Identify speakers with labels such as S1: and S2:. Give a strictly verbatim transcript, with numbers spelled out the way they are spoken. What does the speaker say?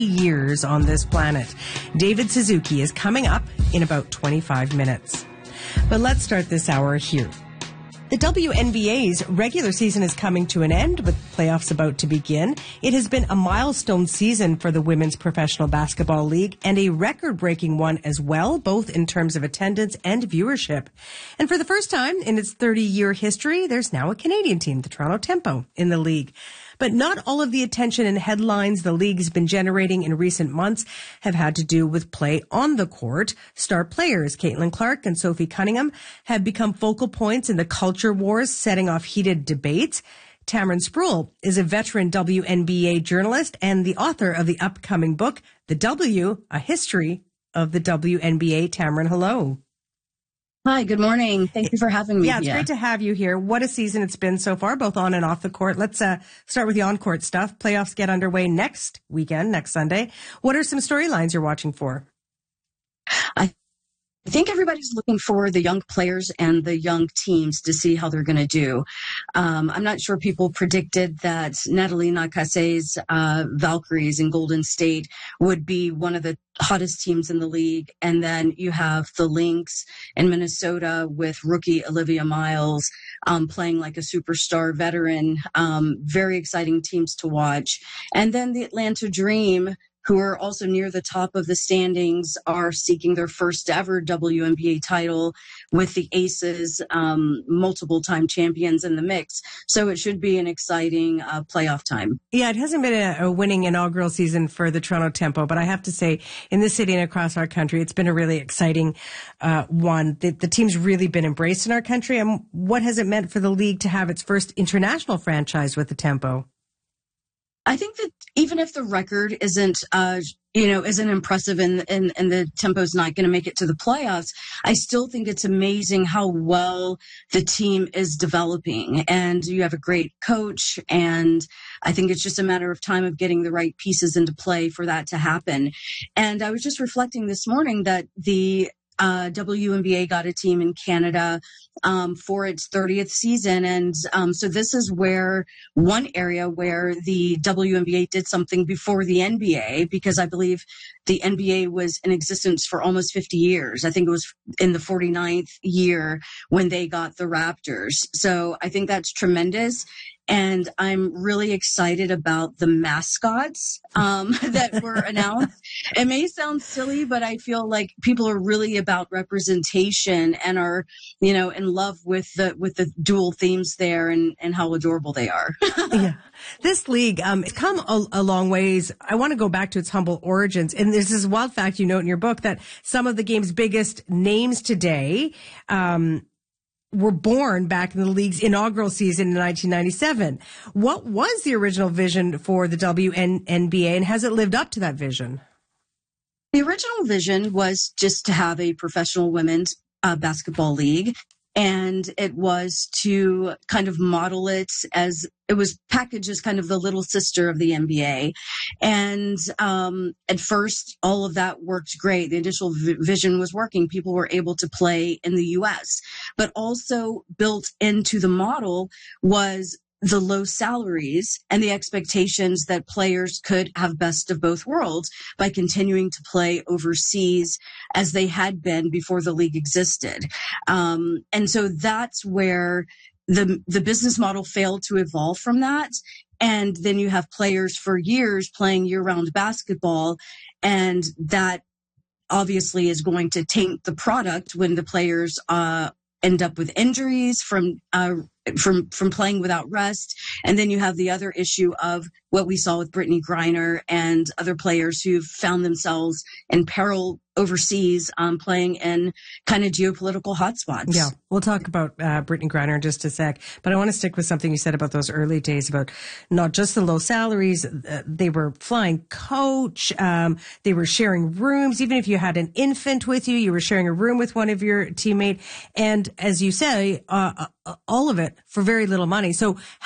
S1: years on this planet. David Suzuki is coming up in about twenty-five minutes. But let's start this hour here. The W N B A's regular season is coming to an end with playoffs about to begin. It has been a milestone season for the Women's Professional Basketball League and a record-breaking one as well, both in terms of attendance and viewership. And for the first time in its thirty-year history, there's now a Canadian team, the Toronto Tempo, in the league. But not all of the attention and headlines the league's been generating in recent months have had to do with play on the court. Star players Caitlin Clark and Sophie Cunningham have become focal points in the culture wars, setting off heated debates. Tamron Spruill is a veteran W N B A journalist and the author of the upcoming book, The W, A History of the W N B A. Tamron, hello.
S2: Hi, good morning. Thank you for having me.
S1: Yeah, it's yeah. great to have you here. What a season it's been so far, both on and off the court. Let's uh, start with the on-court stuff. Playoffs get underway next weekend, next Sunday. What are some storylines you're watching for?
S2: I I think everybody's looking for the young players and the young teams to see how they're going to do. Um, I'm not sure people predicted that Natalie Nakase's uh, Valkyries in Golden State would be one of the hottest teams in the league. And then you have the Lynx in Minnesota with rookie Olivia Miles um, playing like a superstar veteran. Um, very exciting teams to watch. And then the Atlanta Dream, who are also near the top of the standings, are seeking their first ever W N B A title with the Aces, um, multiple time champions in the mix. So it should be an exciting uh, playoff time.
S1: Yeah, it hasn't been a, a winning inaugural season for the Toronto Tempo, but I have to say in this city and across our country, it's been a really exciting uh, one. The, the team's really been embraced in our country. And what has it meant for the league to have its first international franchise with the Tempo?
S2: I think that even if the record isn't, uh, you know, isn't impressive and, and, and the Tempo's not going to make it to the playoffs, I still think it's amazing how well the team is developing. And you have a great coach. And I think it's just a matter of time of getting the right pieces into play for that to happen. And I was just reflecting this morning that the Uh, W N B A got a team in Canada um, for its thirtieth season. And um, so this is where one area where the W N B A did something before the N B A, because I believe the N B A was in existence for almost fifty years. I think it was in the forty-ninth year when they got the Raptors. So I think that's tremendous. And I'm really excited about the mascots um, that were announced. It may sound silly, but I feel like people are really about representation and are, you know, in love with the with the dual themes there and, and how adorable they are.
S1: Yeah. This league, um, it's come a, a long ways. I want to go back to its humble origins. And there's this wild fact you note in your book that some of the game's biggest names today, um, were born back in the league's inaugural season in nineteen ninety-seven. What was the original vision for the W N B A, and has it lived up to that vision?
S2: The original vision was just to have a professional women's uh, basketball league. And it was to kind of model it as it was packaged as kind of the little sister of the N B A. And um, at first, all of that worked great. The initial v- vision was working. People were able to play in the U S. But also built into the model was the low salaries and the expectations that players could have best of both worlds by continuing to play overseas as they had been before the league existed. Um, and so that's where the, the business model failed to evolve from that. And then you have players for years playing year-round basketball, and that obviously is going to taint the product when the players, uh, end up with injuries from, uh, from, from playing without rest. And then you have the other issue of what we saw with Brittany Griner and other players who've found themselves in peril overseas, um, playing in kind of geopolitical hotspots.
S1: Yeah, we'll talk about uh, Brittany Griner in just a sec. But I want to stick with something you said about those early days, about not just the low salaries. Uh, they were flying coach. Um, they were sharing rooms. Even if you had an infant with you, you were sharing a room with one of your teammate. And as you say, uh, uh, all of it for very little money. So